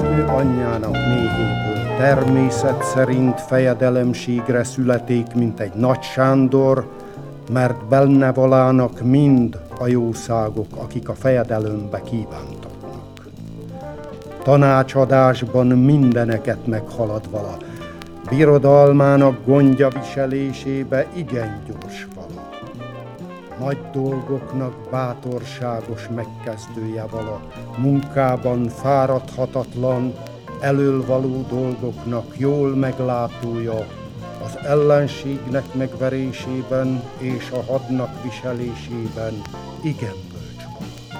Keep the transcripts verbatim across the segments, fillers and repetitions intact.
ő anyjának méhéből természet szerint fejedelemségre születik, mint egy Nagy Sándor, mert benne valának mind a jószágok, akik a fejedelembe kívántatnak. Tanácsadásban mindeneket meghalad vala, birodalmának gondja viselésébe igen gyors vala. Nagy dolgoknak bátorságos megkezdője vala, munkában fáradhatatlan, elölvaló dolgoknak jól meglátója, az ellenségnek megverésében és a hadnak viselésében igen bölcs vala.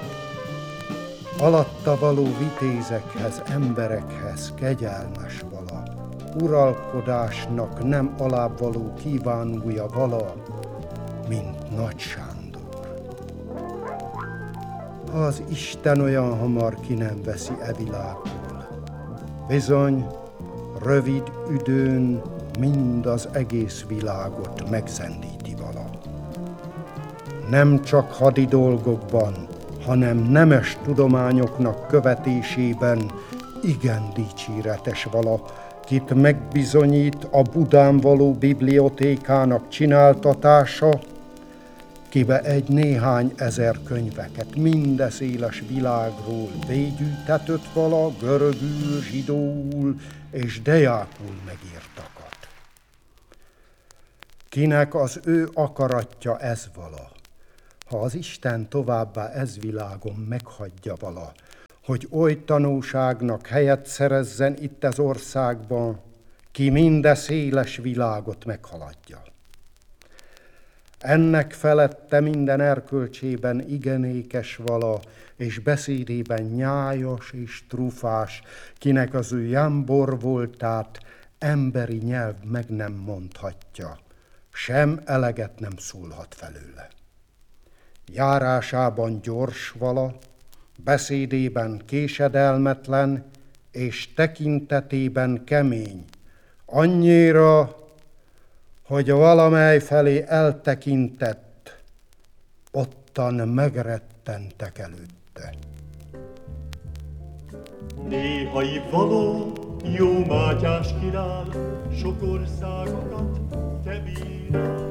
Alatta való vitézekhez, emberekhez kegyelmes vala, uralkodásnak nem alábbvaló kívánója vala, mint Nagy Sándor. Ha az Isten olyan hamar ki nem veszi e világból, bizony, rövid üdőn mind az egész világot megszendíti vala. Nem csak hadi dolgokban, hanem nemes tudományoknak követésében igen dicséretes vala, kit megbizonyít a Budán való bibliotékának csináltatása, kibe egy néhány ezer könyveket minde széles világról bégyűjtetött vala, görögül, zsidóul és dejákul megírtakat. Kinek az ő akaratja ez vala, ha az Isten továbbá ez világon meghagyja vala, hogy oly tanúságnak helyet szerezzen itt az országban, ki minde széles világot meghaladja. Ennek felette minden erkölcsében igenékes vala, és beszédében nyájas és trufás, kinek az ő jámbor voltát emberi nyelv meg nem mondhatja, sem eleget nem szólhat felőle. Járásában gyors vala, beszédében késedelmetlen, és tekintetében kemény, annyira, hogy valamely felé eltekintett, ottan megrettentek előtte. Néhai való, jó Mátyás király, sok országokat te bírál.